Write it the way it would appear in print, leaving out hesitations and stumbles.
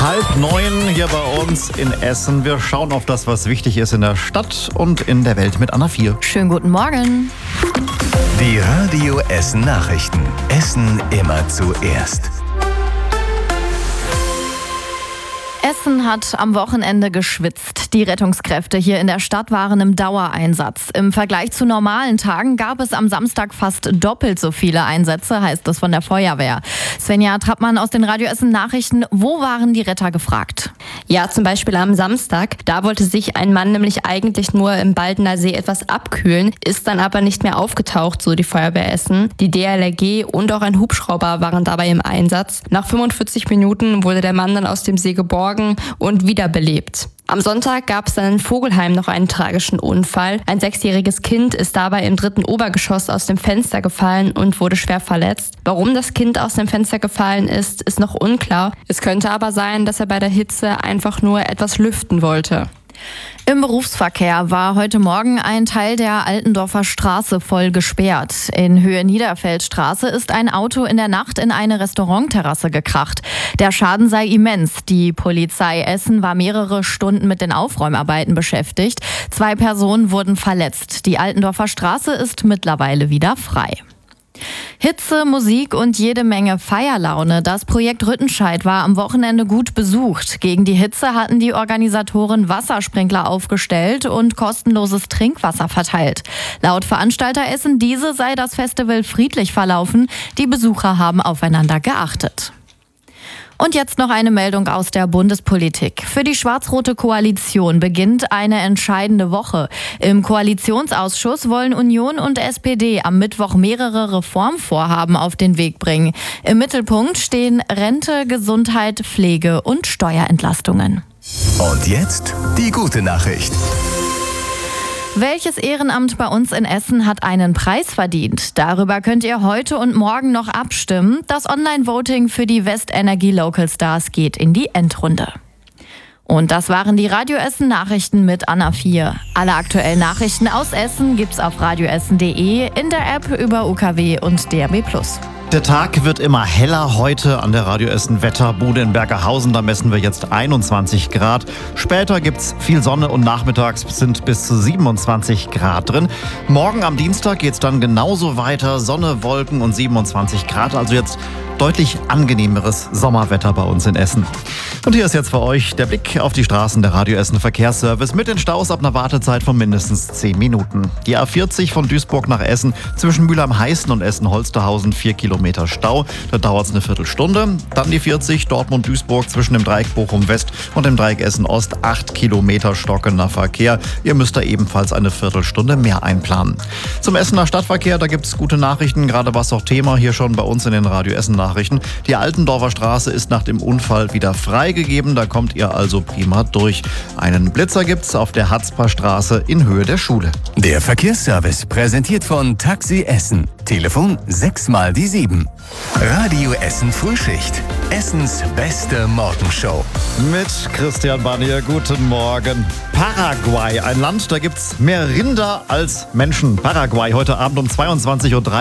8:30 hier bei uns in Essen. Wir schauen auf das, was wichtig ist in der Stadt und in der Welt mit Anna 4. Schönen guten Morgen. Die Radio Essen Nachrichten. Essen immer zuerst. Essen hat am Wochenende geschwitzt. Die Rettungskräfte hier in der Stadt waren im Dauereinsatz. Im Vergleich zu normalen Tagen gab es am Samstag fast doppelt so viele Einsätze, heißt es von der Feuerwehr. Svenja Trappmann aus den Radio Essen Nachrichten. Wo waren die Retter gefragt? Ja, zum Beispiel am Samstag. Da wollte sich ein Mann nämlich eigentlich nur im Baldener See etwas abkühlen, ist dann aber nicht mehr aufgetaucht, so die Feuerwehr Essen. Die DLRG und auch ein Hubschrauber waren dabei im Einsatz. Nach 45 Minuten wurde der Mann dann aus dem See geborgen und wiederbelebt. Am Sonntag gab es dann in Vogelheim noch einen tragischen Unfall. Ein 6-jähriges Kind ist dabei im 3. Obergeschoss aus dem Fenster gefallen und wurde schwer verletzt. Warum das Kind aus dem Fenster gefallen ist, ist noch unklar. Es könnte aber sein, dass er bei der Hitze einfach nur etwas lüften wollte. Im Berufsverkehr war heute Morgen ein Teil der Altendorfer Straße voll gesperrt. In Höhe Niederfeldstraße ist ein Auto in der Nacht in eine Restaurantterrasse gekracht. Der Schaden sei immens. Die Polizei Essen war mehrere Stunden mit den Aufräumarbeiten beschäftigt. 2 Personen wurden verletzt. Die Altendorfer Straße ist mittlerweile wieder frei. Hitze, Musik und jede Menge Feierlaune. Das Projekt Rüttenscheid war am Wochenende gut besucht. Gegen die Hitze hatten die Organisatoren Wassersprinkler aufgestellt und kostenloses Trinkwasser verteilt. Laut Veranstalter Essen Diese sei das Festival friedlich verlaufen. Die Besucher haben aufeinander geachtet. Und jetzt noch eine Meldung aus der Bundespolitik. Für die schwarz-rote Koalition beginnt eine entscheidende Woche. Im Koalitionsausschuss wollen Union und SPD am Mittwoch mehrere Reformvorhaben auf den Weg bringen. Im Mittelpunkt stehen Rente, Gesundheit, Pflege und Steuerentlastungen. Und jetzt die gute Nachricht. Welches Ehrenamt bei uns in Essen hat einen Preis verdient? Darüber könnt ihr heute und morgen noch abstimmen. Das Online-Voting für die Westenergie Local Stars geht in die Endrunde. Und das waren die Radio Essen Nachrichten mit Anna 4. Alle aktuellen Nachrichten aus Essen gibt's auf radioessen.de, in der App über UKW und DAB+. Der Tag wird immer heller heute an der Radio Essen Wetterbude in Bergerhausen. Da messen wir jetzt 21 Grad. Später gibt's viel Sonne und nachmittags sind bis zu 27 Grad drin. Morgen am Dienstag geht's dann genauso weiter. Sonne, Wolken und 27 Grad. Also jetzt deutlich angenehmeres Sommerwetter bei uns in Essen. Und hier ist jetzt für euch der Blick auf die Straßen der Radio Essen Verkehrsservice mit den Staus ab einer Wartezeit von mindestens 10 Minuten. Die A40 von Duisburg nach Essen zwischen Mülheim-Heißen und Essen-Holsterhausen 4 Kilometer Stau. Da dauert es eine Viertelstunde. Dann die 40 Dortmund-Duisburg zwischen dem Dreieck Bochum-West und dem Dreieck Essen-Ost 8 Kilometer stockender Verkehr. Ihr müsst da ebenfalls eine Viertelstunde mehr einplanen. Zum Essener Stadtverkehr, da gibt es gute Nachrichten, gerade was auch Thema hier schon bei uns in den Radio Essen Nachrichten. Die Altendorfer Straße ist nach dem Unfall wieder freigegeben, da kommt ihr also prima durch. Einen Blitzer gibt's auf der Hatzper Straße in Höhe der Schule. Der Verkehrsservice präsentiert von Taxi Essen. Telefon 6x7. Radio Essen Frühschicht. Essens beste Morgenshow. Mit Christian Barnier, guten Morgen. Paraguay, ein Land, da gibt's mehr Rinder als Menschen. Paraguay, heute Abend um 22:30 Uhr.